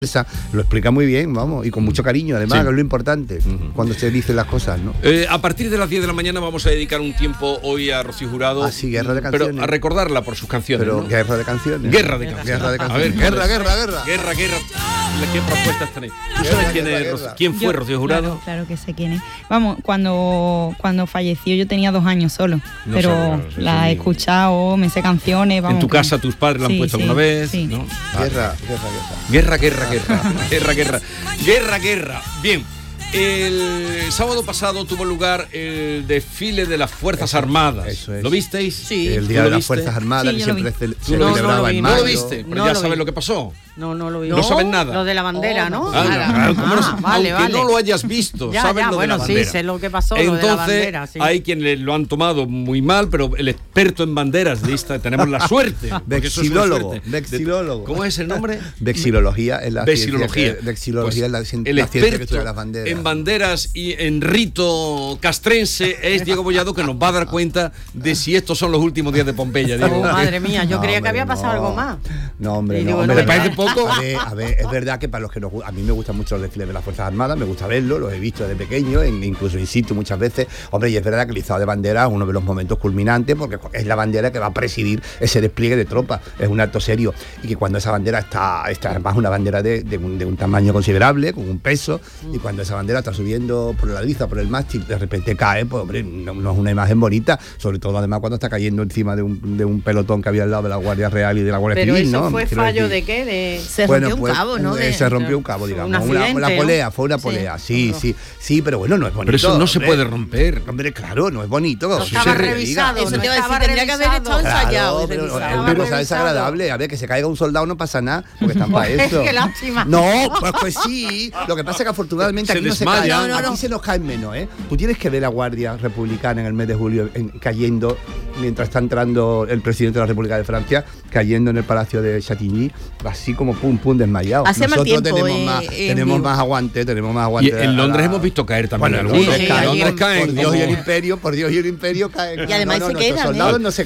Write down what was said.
lo explica muy bien, vamos, y con mucho cariño, además, Sí. que es lo importante, cuando se dicen las cosas, ¿no? A partir de las 10 de la mañana vamos a dedicar un tiempo hoy a Rocío Jurado. Ah, sí, guerra de canciones. Pero a recordarla por sus canciones, Pero ¿no? guerra de canciones. Guerra de canciones. Guerra de A canciones. ver, guerra. Guerra. ¿Qué propuestas tenéis? ¿Tú Guerra, sabes quién guerra, es guerra. Rocío? ¿Quién fue Rocío Jurado? Claro que sé quién es. Vamos, cuando falleció yo tenía 2 años solo, No pero sabía, sí, la he escuchado, me sé canciones. Vamos, En tu casa tus padres la han Sí, puesto sí, alguna vez, sí. ¿no? Guerra. Guerra. Bien. El sábado pasado tuvo lugar el desfile de las Fuerzas Armadas. eso es. ¿Lo visteis? Sí. El ¿Tú Día lo de las viste? Fuerzas Armadas, Sí, que yo lo siempre vi. se No, no celebraba lo vi, en ¿No lo mayo. viste? Pero No ya lo sabes vi. lo que pasó. No lo vi. No sabes nada. Lo de la bandera, ¿no? Ah, claro, ¿cómo no? Vale, Aunque no lo hayas visto, Ya, sabes ya, lo bueno, de la sí, bandera. sé lo que pasó, lo Entonces, de la bandera, sí. hay quienes lo han tomado muy mal, pero el experto en banderas de esta, tenemos la suerte. porque eso es una suerte. Vexilólogo. ¿Cómo es el nombre? Vexilología es la Vexilología. Vexilología es la el ciencia que experto estudia las banderas. en banderas y en rito castrense es Diego Bollado, que nos va a dar cuenta de si estos son los últimos días de Pompeya, Diego. Oh, madre mía, yo No, creía que hombre, había pasado no. algo más. No, hombre, Y no. digo, Hombre, ¿no ¿te parece no. poco? A ver, es verdad que para los que a mí me gustan mucho los desfiles de las Fuerzas Armadas, me gusta verlos, los he visto desde pequeño, incluso in situ muchas veces. Hombre, y es verdad que el izado de bandera es uno de los momentos culminantes, porque es la bandera que va a presidir ese despliegue de tropas, es un acto serio, y que cuando esa bandera está además una bandera de un tamaño considerable, con un peso, y cuando esa bandera está subiendo por la liza, por el mástil, de repente cae, pues hombre, no es una imagen bonita, sobre todo además cuando está cayendo encima de un pelotón que había al lado de la Guardia Real y de la Guardia Pero Civil, eso ¿no? fue Quiero fallo decir. de qué? Se rompió un cabo, ¿no? Se rompió un cabo, Fue digamos. un accidente, La ¿no? polea, fue una polea, sí, pero bueno, no es bonito. Pero eso no se hombre. puede romper. Hombre, claro, no es bonito. No estaba revisado. Eso te iba a decir, estaba tendría que haber revisado. estado ensayado y pero revisado. es una cosa revisado. desagradable. A ver, que se caiga un soldado no pasa nada, porque están para eso. Qué lástima. No, pues sí. Lo que pasa es que afortunadamente Se aquí no se desmaya. cae. Aquí se nos caen menos, ¿eh? Tú tienes que ver la Guardia Republicana en el mes de julio cayendo, mientras está entrando el presidente de la República de Francia, cayendo en el Palacio de Chantilly, así como pum, desmayado. Hace mal Nosotros tiempo, tenemos vivo. más aguante, Y en Londres hemos visto caer también Bueno, algunos. Londres sí, caen, allí Londres caen por Dios y el como- imperio, por Dios y el imperio caen. Y además se nuestros quedan, soldados ¿eh? no se